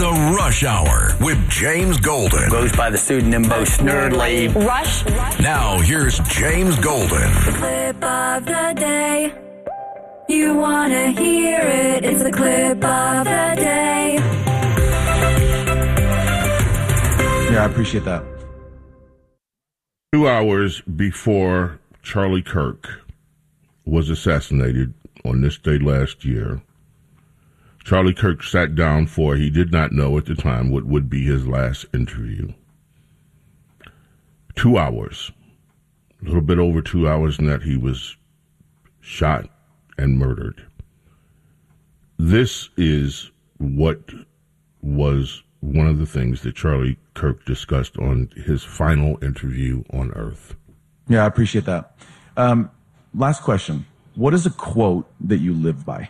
The Rush Hour with James Golden. Goes by the pseudonym Bo Snerdley. Rush. Now here's James Golden. The clip of the day. You want to hear it. It's the clip of the day. Yeah, I appreciate that. 2 hours before Charlie Kirk was assassinated on this day last year, Charlie Kirk sat down for, he did not know at the time, what would be his last interview. 2 hours, a little bit over 2 hours, and that he was shot and murdered. This is what was one of the things that Charlie Kirk discussed on his final interview on Earth. Yeah, I appreciate that. Last question. What is a quote that you live by?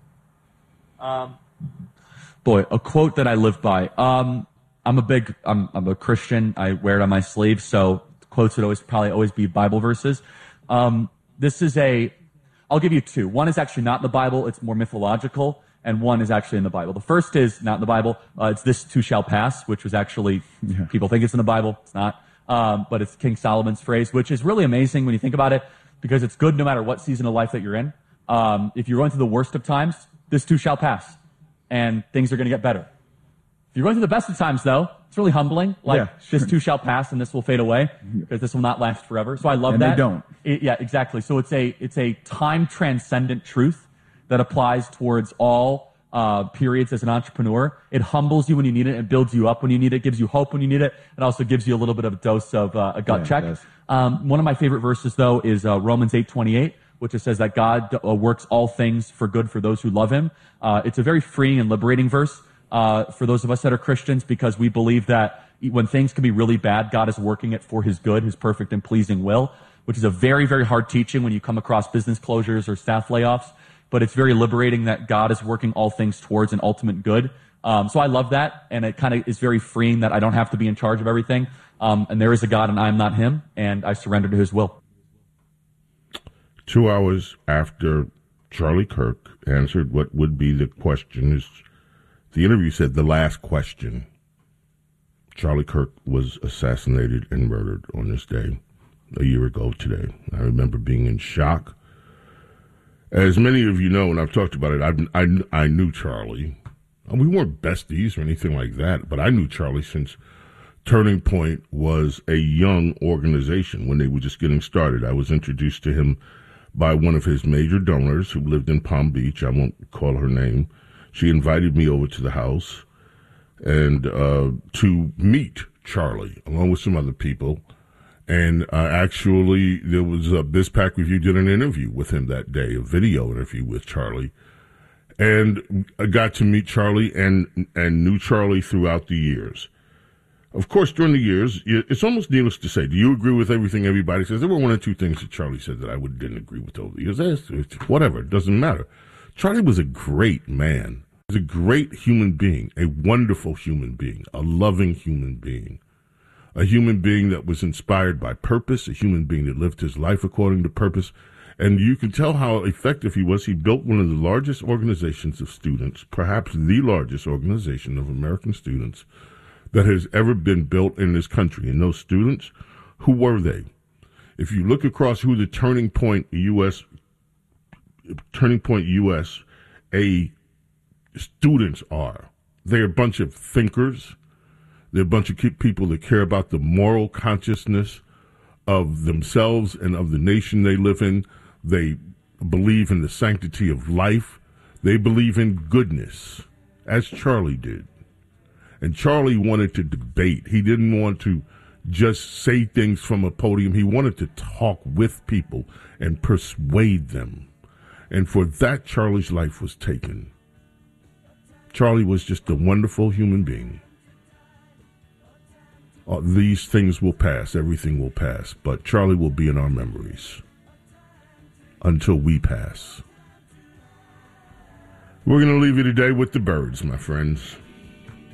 A quote that I live by. I'm a Christian. I wear it on my sleeve, so quotes would probably always be Bible verses. I'll give you two. One is actually not in the Bible. It's more mythological. And one is actually in the Bible. The first is not in the Bible. It's "This too shall pass," which was actually, people think it's in the Bible. It's not. But it's King Solomon's phrase, which is really amazing when you think about it, because it's good no matter what season of life that you're in. If you're going through the worst of times, this too shall pass. And things are going to get better. If you're going through the best of times, though, it's really humbling. This too shall pass and this will fade away, because this will not last forever. So I love that. And they don't. Yeah, exactly. So it's a time transcendent truth that applies towards all periods as an entrepreneur. It humbles you when you need it. It builds you up when you need it. Gives you hope when you need it. It also gives you a little bit of a dose of a gut check. One of my favorite verses, though, is Romans 8:28, which it says that God works all things for good for those who love him. It's a very freeing and liberating verse for those of us that are Christians, because we believe that when things can be really bad, God is working it for his good, his perfect and pleasing will, which is a very, very hard teaching when you come across business closures or staff layoffs. But it's very liberating that God is working all things towards an ultimate good. So I love that, and it kind of is very freeing that I don't have to be in charge of everything. And there is a God, and I'm not him, and I surrender to his will. 2 hours after Charlie Kirk answered what would be the question, the interview said the last question. Charlie Kirk was assassinated and murdered on this day a year ago today. I remember being in shock. As many of you know, and I've talked about it, I knew Charlie. We weren't besties or anything like that, but I knew Charlie since Turning Point was a young organization when they were just getting started. I was introduced to him by one of his major donors who lived in Palm Beach. I won't call her name. She invited me over to the house and to meet Charlie, along with some other people. And actually, there was BizPac Review did an interview with him that day, a video interview with Charlie. And I got to meet Charlie and knew Charlie throughout the years. Of course, during the years, it's almost needless to say, do you agree with everything everybody says? There were one or two things that Charlie said that I didn't agree with over the years. Whatever, it doesn't matter. Charlie was a great man. He was a great human being, a wonderful human being, a loving human being. A human being that was inspired by purpose, a human being that lived his life according to purpose. And you can tell how effective he was. He built one of the largest organizations of students, perhaps the largest organization of American students that has ever been built in this country. And those students, who were they? If you look across who the Turning Point USA students are, they're a bunch of thinkers. They're a bunch of people that care about the moral consciousness of themselves and of the nation they live in. They believe in the sanctity of life. They believe in goodness, as Charlie did. And Charlie wanted to debate. He didn't want to just say things from a podium. He wanted to talk with people and persuade them. And for that, Charlie's life was taken. Charlie was just a wonderful human being. These things will pass. Everything will pass. But Charlie will be in our memories until we pass. We're going to leave you today with the Byrds, my friends.